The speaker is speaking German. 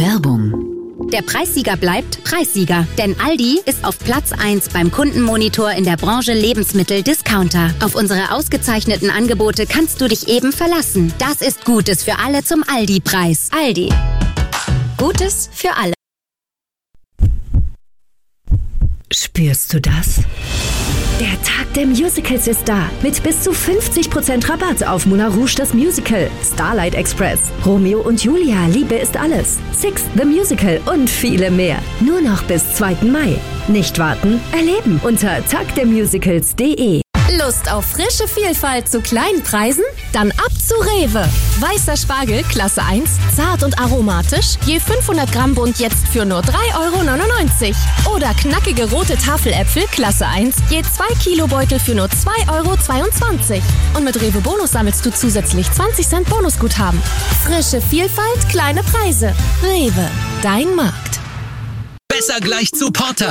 Werbung. Der Preissieger bleibt Preissieger, denn Aldi ist auf Platz 1 beim Kundenmonitor in der Branche Lebensmittel-Discounter. Auf unsere ausgezeichneten Angebote kannst du dich eben verlassen. Das ist Gutes für alle zum Aldi-Preis. Aldi. Gutes für alle. Spürst du das? Der Tag der Musicals ist da. Mit bis zu 50% Rabatt auf Moulin Rouge das Musical, Starlight Express, Romeo und Julia, Liebe ist alles, Six the Musical und viele mehr. Nur noch bis 2. Mai. Nicht warten, erleben unter tagdermusicals.de. Lust auf frische Vielfalt zu kleinen Preisen? Dann ab zu Rewe. Weißer Spargel, Klasse 1, zart und aromatisch, je 500 Gramm Bund jetzt für nur 3,99 €. Oder knackige rote Tafeläpfel, Klasse 1, je 2 Kilo Beutel für nur 2,22 €. Und mit Rewe Bonus sammelst du zusätzlich 20 Cent Bonusguthaben. Frische Vielfalt, kleine Preise. Rewe, dein Markt. Besser gleich zu Porter.